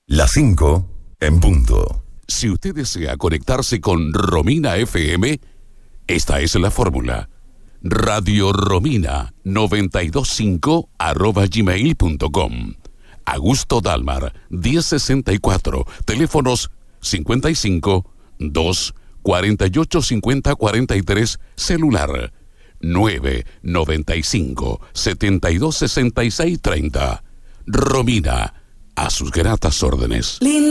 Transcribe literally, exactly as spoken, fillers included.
Las cinco en punto. Si usted desea conectarse con Romina F M, esta es la fórmula. Radio Romina noventa y dos punto cinco arroba gmail punto com. Augusto Dalmar, diez sesenta y cuatro, teléfonos cincuenta y cinco, dos, cuarenta y ocho, cincuenta, cuarenta y tres, celular nueve, noventa y cinco, setenta y dos, sesenta y seis, treinta. Romina, a sus gratas órdenes.